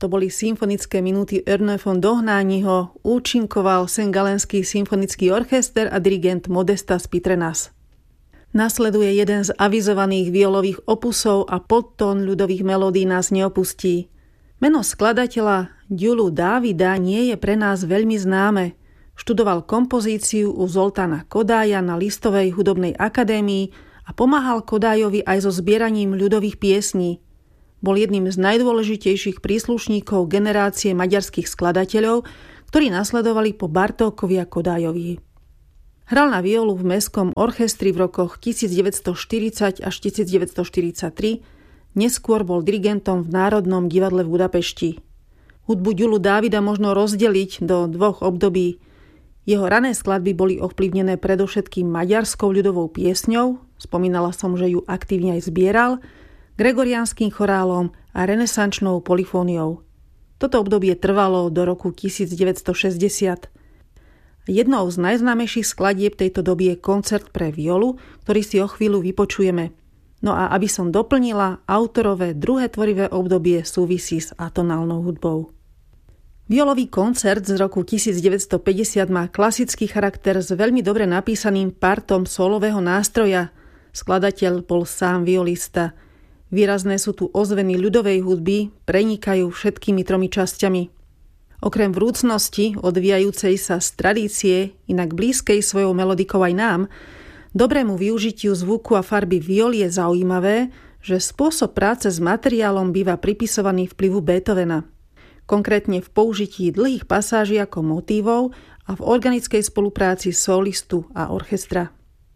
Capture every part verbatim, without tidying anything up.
To boli symfonické minúty Ernő von Dohnányho, účinkoval Senggalenský symfonický orchester a dirigent Modestas Pitrenas. Nasleduje jeden z avizovaných violových opusov a podtón ľudových melódií nás neopustí. Meno skladateľa Gyulu Dávida nie je pre nás veľmi známe. Študoval kompozíciu u Zoltána Kodája na Listovej hudobnej akadémii a pomáhal Kodájovi aj so zbieraním ľudových piesní. Bol jedným z najdôležitejších príslušníkov generácie maďarských skladateľov, ktorí nasledovali po Bartókovi a Kodájovi. Hral na violu v mestskom orchestri v rokoch devätnásťstoštyridsať až devätnásťstoštyridsaťtri, neskôr bol dirigentom v Národnom divadle v Budapešti. Hudbu Gyulu Dávida možno rozdeliť do dvoch období. Jeho rané skladby boli ovplyvnené predovšetkým maďarskou ľudovou piesňou, spomínala som, že ju aktívne aj zbieral, gregoriánskym chorálom a renesančnou polifóniou. Toto obdobie trvalo do roku devätnásťstošesťdesiat. Jednou z najznámejších skladieb tejto doby je koncert pre violu, ktorý si o chvíľu vypočujeme. No a aby som doplnila, autorové druhé tvorivé obdobie súvisí s atonálnou hudbou. Violový koncert z roku devätnásťstopäťdesiat má klasický charakter s veľmi dobre napísaným partom solového nástroja. Skladateľ bol sám violista. Výrazné sú tu ozveny ľudovej hudby, prenikajú všetkými tromi časťami. Okrem vrúcnosti, odvíjajúcej sa z tradície, inak blízkej svojou melodikou aj nám, dobrému využitiu zvuku a farby violy je zaujímavé, že spôsob práce s materiálom býva pripisovaný vplyvu Beethovena. Konkrétne v použití dlhých pasáží ako motívov a v organickej spolupráci solistu a orchestra.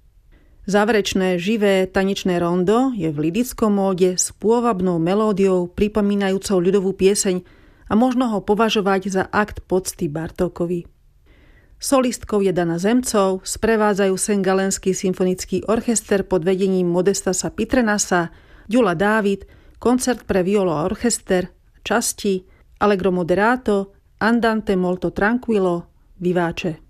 Záverečné živé tanečné rondo je v lidickom móde s pôvabnou melódiou pripomínajúcou ľudovú pieseň a možno ho považovať za akt pocty Bartókovi. Solistkou je Dana Zemcov, sprevádzajú Senggalenský symfonický orchester pod vedením Modestasa Pitrenasa, Gyula Dávid, koncert pre violu a orchester, časti, Allegro moderato, Andante molto tranquillo, Vivace.